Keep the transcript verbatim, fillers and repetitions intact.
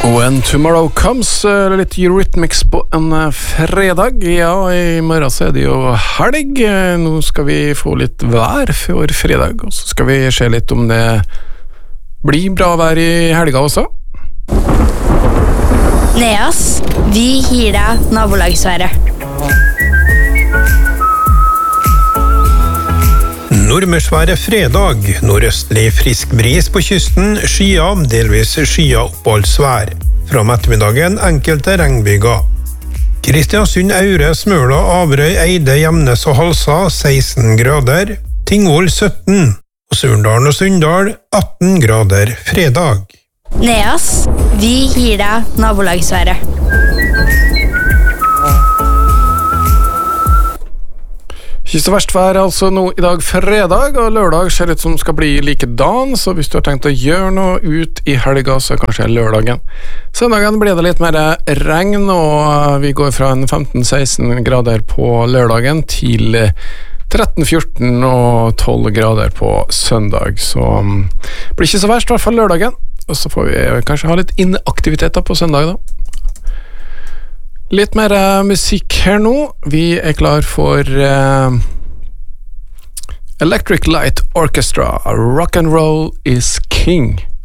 When Tomorrow Comes, litt Eurythmics på en fredag. Ja, i morgen så er det jo helg. Nå skal vi få litt vær for fredag, og så skal vi se litt om det blir bra vær i helga også. Neas, vi gir deg nabolagsværet. Nordmørsværet fredag, nordøstlig frisk bris på kysten, skyer, delvis skyer oppholdsvær. Fra ettermiddagen enkelte regnbyger. Kristiansund, Aure, Smøla, Averøy, Eide, Gjemnes og Halsa seksten grader, Tingvoll sytten, og Surndalen og Sunndal atten grader fredag. Neas, vi gir deg nabolagsværet. Ikke så verst vær altså nå i dag fredag, og lørdag ser ut som skal bli likedan, så hvis du har tenkt å gjøre noe ut i helga, så kanskje lørdagen. Søndagen blir det litt mer regn, og vi går fra en femten seksten grader på lørdagen til tretten fjorten og tolv grader på søndag, så det blir ikke så verst, i hvert fall lørdagen. Og så får vi kanskje ha litt inneaktiviteter på søndag da. Litt mer uh, musikk her nå. Vi er klar for uh, Electric Light Orchestra. Rock and roll is king.